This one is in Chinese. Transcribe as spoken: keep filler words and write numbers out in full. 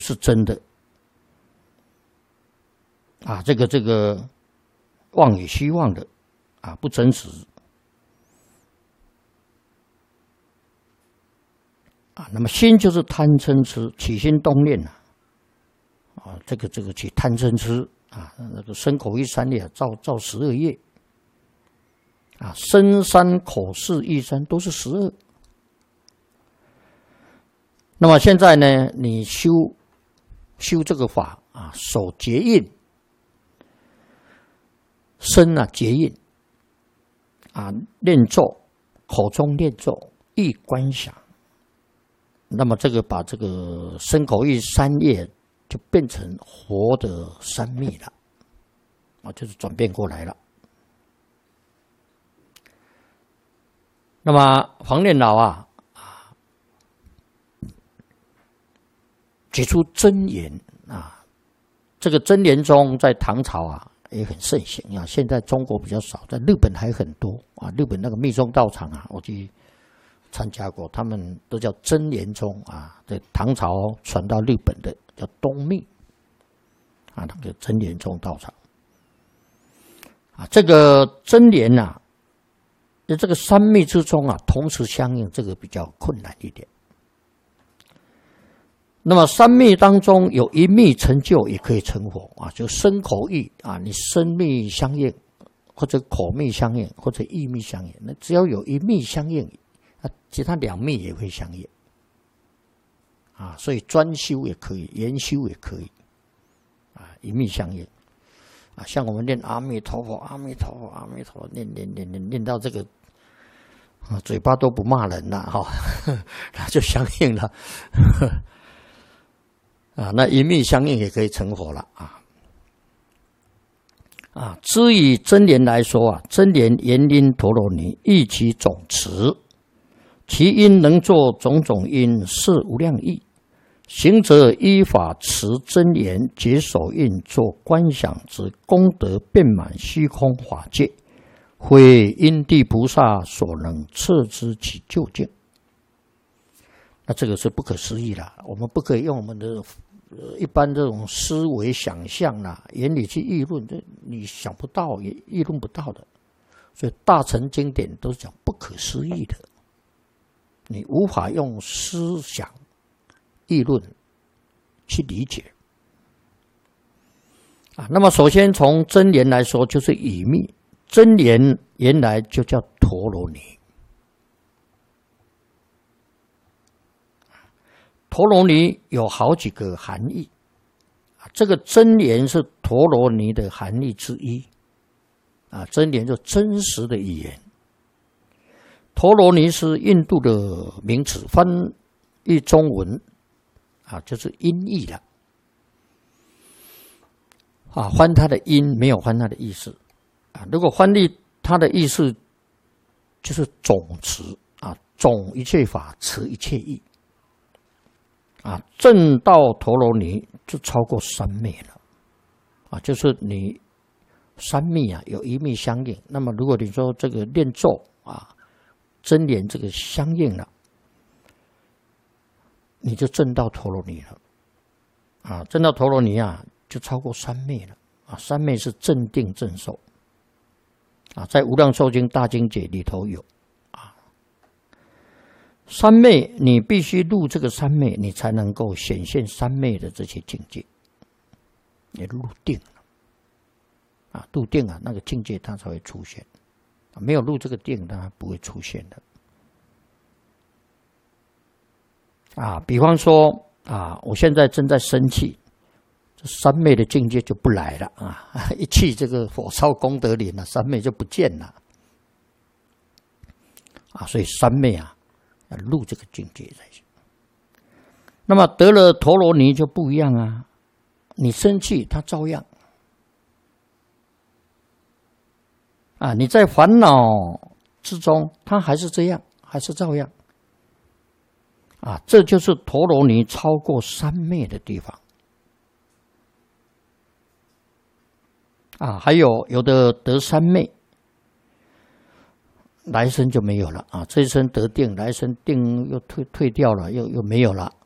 是真的啊，这个这个妄与虚妄的啊，不真实啊。那么心就是贪嗔痴，起心动念啊，啊，这个这个起贪嗔痴啊，那个身口意三业造造十二业啊，身三口四意三都是十二。那么现在呢，你修修这个法啊，手结印，身啊结印啊，念咒，口中念咒，意观想。那么这个把这个身口意三业就变成活的三密了啊，就是转变过来了。那么黄念老啊。举出真言啊，这个真言宗在唐朝啊也很盛行啊，现在中国比较少，在日本还很多啊。日本那个密宗道场啊，我去参加过，他们都叫真言宗啊。在唐朝传到日本的叫东密啊，那个真言宗道场啊，这个真言啊，在这个三密之中啊，同时相应，这个比较困难一点。那么三密当中有一密成就也可以成佛啊，就身口意啊，你身密相应，或者口密相应，或者意密相应，那只要有一密相应啊，其他两密也会相应啊，所以专修也可以，研修也可以啊，一密相应啊，像我们念阿弥陀佛，阿弥陀佛，阿弥陀佛，念念念念念到这个啊，嘴巴都不骂人了哈，那就相应了。啊，那一密相应也可以成佛了啊！啊，至于真言来说啊，真言言因陀罗尼，益其总持，其因能作种种因，是无量义。行者依法持真言，解手印，作观想之功德，遍满虚空法界，非因地菩萨所能测知其究竟。那这个是不可思议的，我们不可以用我们的呃一般这种思维想象啦、眼里去议论，这你想不到也议论不到的。所以大乘经典都是讲不可思议的，你无法用思想议论去理解啊。那么首先从真言来说，就是语密，真言原来就叫陀罗尼。陀罗尼有好几个含义，这个真言是陀罗尼的含义之一啊。真言就真实的语言，陀罗尼是印度的名词，翻译中文啊就是音译了啊，翻它的音没有翻它的意思啊。如果翻译它的意思，就是总持啊，总一切法，持一切义。啊，证到陀罗尼就超过三昧了，啊，就是你三密啊有一密相应。那么如果你说这个念咒啊，真言这个相应了，你就证到陀罗尼了，啊，证到陀罗尼啊就超过三昧了，啊，三昧是正定正受，啊，在无量寿经大经解里头有。三昧，你必须入这个三昧，你才能够显现三昧的这些境界。你入定了，啊，入定啊，那个境界它才会出现。没有入这个定，它不会出现的。啊，比方说啊，我现在正在生气，这三昧的境界就不来了啊！一气这个火烧功德林了，三昧就不见了。啊，所以三昧啊。要入这个境界才行。那么得了陀罗尼就不一样啊，你生气他照样啊，你在烦恼之中他还是这样，还是照样啊，这就是陀罗尼超过三昧的地方啊。还有有的得三昧，来生就没有了啊！这一生得定，来生定又退退掉了，又又没有了